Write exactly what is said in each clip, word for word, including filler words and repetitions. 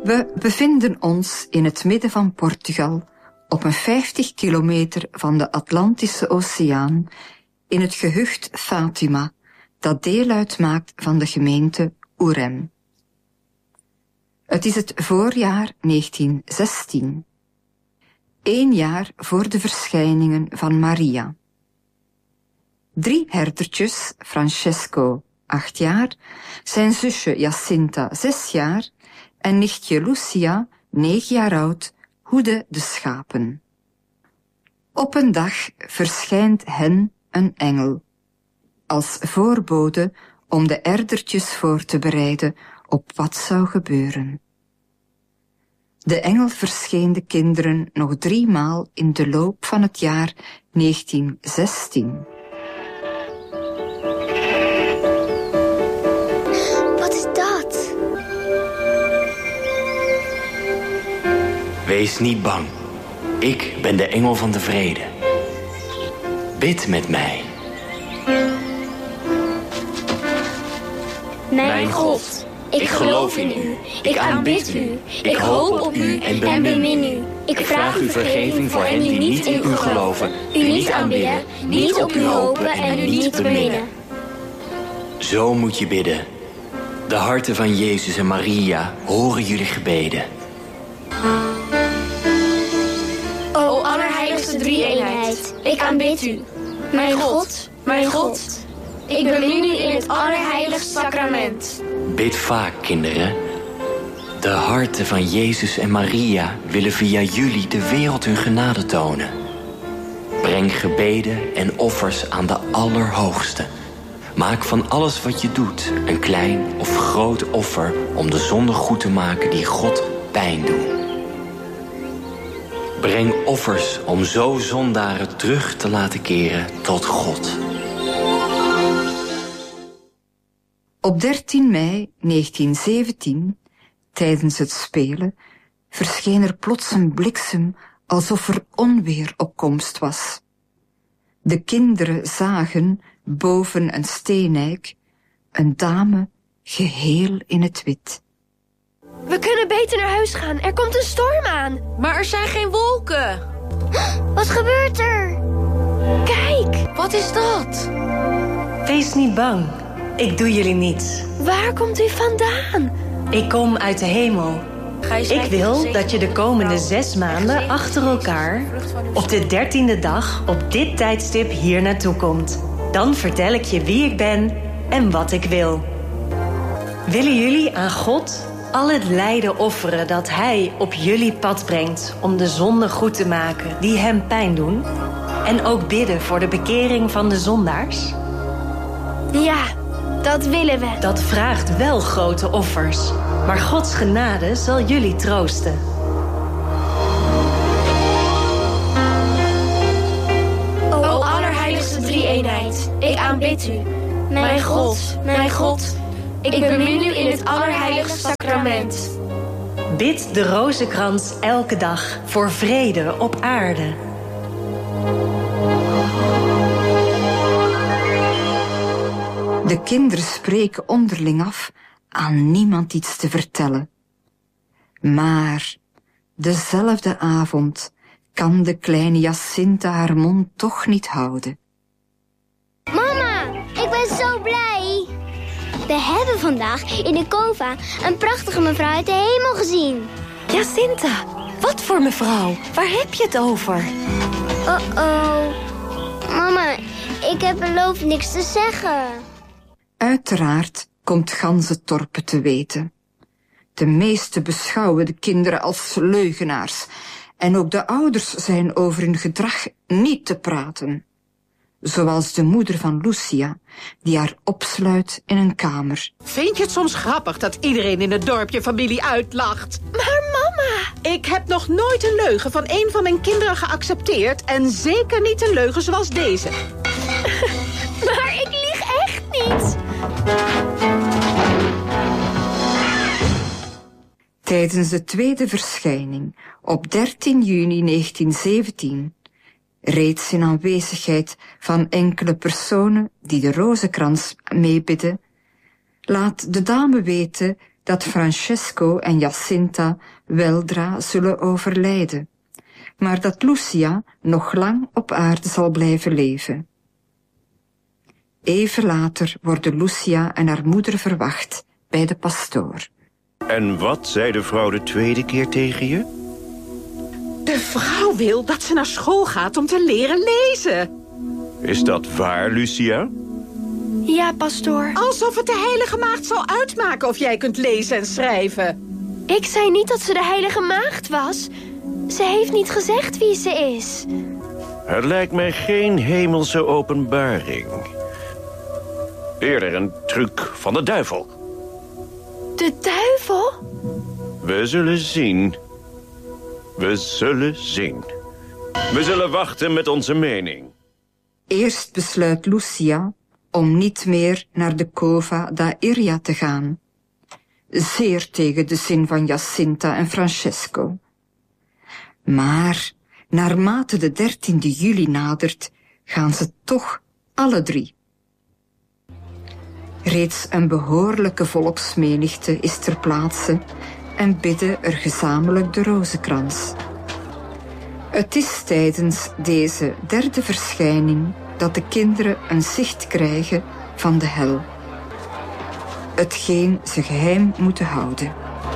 We bevinden ons in het midden van Portugal, op een vijftig kilometer van de Atlantische Oceaan, in het gehucht Fátima, dat deel uitmaakt van de gemeente Ourem. Het is het voorjaar negentien zestien. Eén jaar voor de verschijningen van Maria. Drie herdertjes, Francesco, acht jaar, zijn zusje Jacinta, zes jaar, en nichtje Lucia, negen jaar oud, hoeden de schapen. Op een dag verschijnt hen een engel, als voorbode om de herdertjes voor te bereiden op wat zou gebeuren. De engel verscheen de kinderen nog driemaal in de loop van het jaar negentien zestien. Wat is dat? Wees niet bang. Ik ben de engel van de vrede. Bid met mij. Mijn God, ik geloof in u. Ik aanbid u. Ik hoop op u en bemin u. Ik vraag u vergeving voor hen die niet in u geloven, u niet aanbidden, niet op u hopen en u niet beminnen. Zo moet je bidden. De harten van Jezus en Maria horen jullie gebeden. O allerheiligste drie-eenheid, ik aanbid u. Mijn God, mijn God, ik bemin u in het allerheiligste sacrament. Bid vaak, kinderen. De harten van Jezus en Maria willen via jullie de wereld hun genade tonen. Breng gebeden en offers aan de Allerhoogste. Maak van alles wat je doet een klein of groot offer om de zonden goed te maken die God pijn doen. Breng offers om zo zondaren terug te laten keren tot God. Op dertien mei negentien zeventien, tijdens het spelen, verscheen er plots een bliksem alsof er onweer op komst was. De kinderen zagen, boven een steeneik, een dame geheel in het wit. We kunnen beter naar huis gaan. Er komt een storm aan. Maar er zijn geen wolken. Wat gebeurt er? Kijk, wat is dat? Wees niet bang. Ik doe jullie niets. Waar komt u vandaan? Ik kom uit de hemel. Ik wil dat je de komende zes maanden achter elkaar op de dertiende dag op dit tijdstip hier naartoe komt. Dan vertel ik je wie ik ben en wat ik wil. Willen jullie aan God al het lijden offeren dat Hij op jullie pad brengt om de zonden goed te maken die Hem pijn doen? En ook bidden voor de bekering van de zondaars? Ja, dat willen we. Dat vraagt wel grote offers, maar Gods genade zal jullie troosten. O allerheiligste drie-eenheid, ik aanbid u. Mijn God, mijn God, ik bemin u in het allerheiligste sacrament. Bid de rozenkrans elke dag voor vrede op aarde. De kinderen spreken onderling af aan niemand iets te vertellen. Maar dezelfde avond kan de kleine Jacinta haar mond toch niet houden. Mama, ik ben zo blij. We hebben vandaag in de Cova een prachtige mevrouw uit de hemel gezien. Jacinta, wat voor mevrouw? Waar heb je het over? Oh-oh. Mama, ik heb beloofd niks te zeggen. Uiteraard komt Ganzentorpe te weten. De meesten beschouwen de kinderen als leugenaars en ook de ouders zijn over hun gedrag niet te praten. Zoals de moeder van Lucia, die haar opsluit in een kamer. Vind je het soms grappig dat iedereen in het dorpje familie uitlacht? Maar mama! Ik heb nog nooit een leugen van een van mijn kinderen geaccepteerd en zeker niet een leugen zoals deze. Maar ik lieg echt niet. Tijdens de tweede verschijning op dertien juni negentien zeventien, reeds in aanwezigheid van enkele personen die de rozenkrans meebidden, laat de dame weten dat Francesco en Jacinta weldra zullen overlijden, maar dat Lucia nog lang op aarde zal blijven leven. Even later worden Lucia en haar moeder verwacht bij de pastoor. En wat zei de vrouw de tweede keer tegen je? De vrouw wil dat ze naar school gaat om te leren lezen. Is dat waar, Lucia? Ja, pastoor. Alsof het de heilige maagd zal uitmaken of jij kunt lezen en schrijven. Ik zei niet dat ze de heilige maagd was. Ze heeft niet gezegd wie ze is. Het lijkt mij geen hemelse openbaring. Eerder een truc van de duivel. De duivel? We zullen zien. We zullen zien. We zullen wachten met onze mening. Eerst besluit Lucia om niet meer naar de Cova da Iria te gaan. Zeer tegen de zin van Jacinta en Francesco. Maar naarmate de dertiende juli nadert, gaan ze toch alle drie. Reeds een behoorlijke volksmenigte is ter plaatse en bidden er gezamenlijk de rozenkrans. Het is tijdens deze derde verschijning dat de kinderen een zicht krijgen van de hel. Hetgeen ze geheim moeten houden.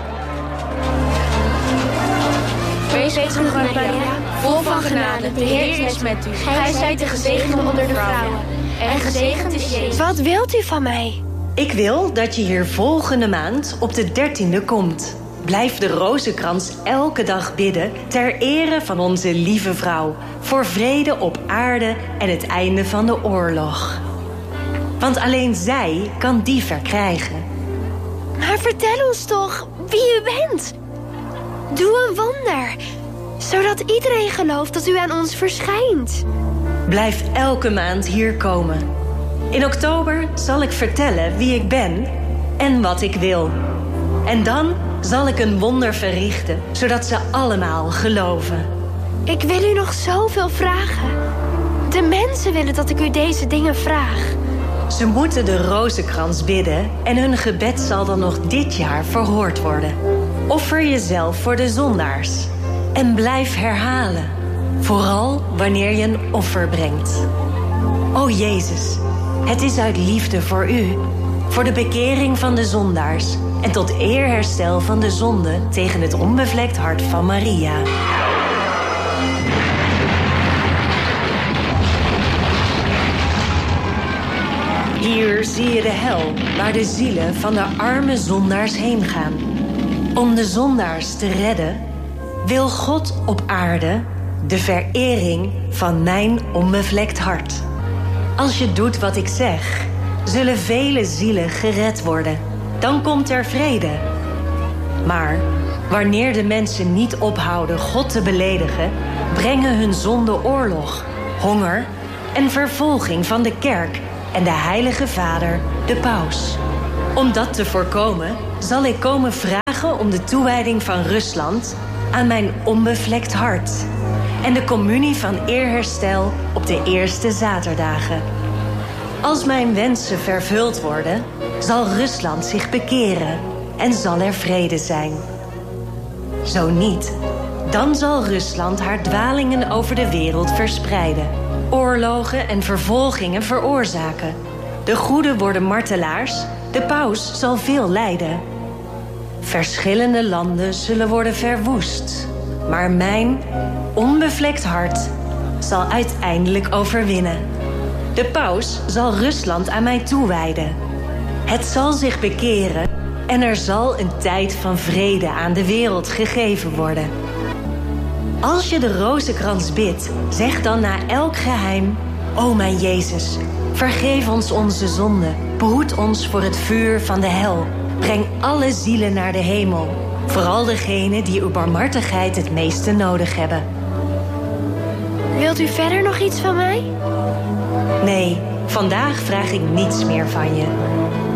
Wees gegroet, Maria, vol van genade, de Heer is met u. Gij zijt de gezegende onder de vrouwen, en gezegend is Jezus. Wat wilt u van mij? Ik wil dat je hier volgende maand op de dertiende komt. Blijf de rozenkrans elke dag bidden ter ere van onze lieve vrouw, voor vrede op aarde en het einde van de oorlog. Want alleen zij kan die verkrijgen. Maar vertel ons toch wie u bent. Doe een wonder, zodat iedereen gelooft dat u aan ons verschijnt. Blijf elke maand hier komen. In oktober zal ik vertellen wie ik ben en wat ik wil. En dan zal ik een wonder verrichten, zodat ze allemaal geloven. Ik wil u nog zoveel vragen. De mensen willen dat ik u deze dingen vraag. Ze moeten de rozenkrans bidden en hun gebed zal dan nog dit jaar verhoord worden. Offer jezelf voor de zondaars en blijf herhalen. Vooral wanneer je een offer brengt. O Jezus, het is uit liefde voor u, voor de bekering van de zondaars en tot eerherstel van de zonde tegen het onbevlekt hart van Maria. Hier zie je de hel, waar de zielen van de arme zondaars heen gaan. Om de zondaars te redden, wil God op aarde de verering van mijn onbevlekt hart. Als je doet wat ik zeg, zullen vele zielen gered worden. Dan komt er vrede. Maar wanneer de mensen niet ophouden God te beledigen, brengen hun zonde oorlog, honger en vervolging van de kerk en de Heilige Vader, de Paus. Om dat te voorkomen, zal ik komen vragen om de toewijding van Rusland aan mijn onbevlekt hart en de communie van eerherstel op de eerste zaterdagen. Als mijn wensen vervuld worden, zal Rusland zich bekeren en zal er vrede zijn. Zo niet, dan zal Rusland haar dwalingen over de wereld verspreiden, oorlogen en vervolgingen veroorzaken. De goeden worden martelaars, de paus zal veel lijden. Verschillende landen zullen worden verwoest, maar mijn onbevlekt hart zal uiteindelijk overwinnen. De paus zal Rusland aan mij toewijden. Het zal zich bekeren en er zal een tijd van vrede aan de wereld gegeven worden. Als je de rozenkrans bidt, zeg dan na elk geheim: O mijn Jezus, vergeef ons onze zonden, behoed ons voor het vuur van de hel. Breng alle zielen naar de hemel, vooral degenen die uw barmhartigheid het meeste nodig hebben. Wilt u verder nog iets van mij? Nee, vandaag vraag ik niets meer van je.